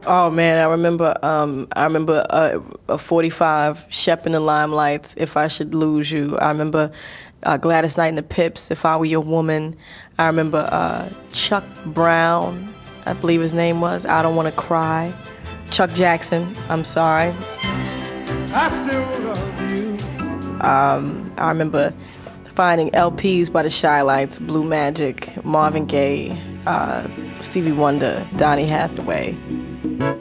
Oh man, I remember a 45, Shep in the Limelights, If I Should Lose You. I remember Gladys Knight and the Pips, If I Were Your Woman. I remember Chuck Brown, I believe his name was, I Don't Want to Cry. Chuck Jackson, I'm Sorry. I still love you. I remember finding LPs by the Shy-Lights, Blue Magic, Marvin Gaye, Stevie Wonder, Donny Hathaway.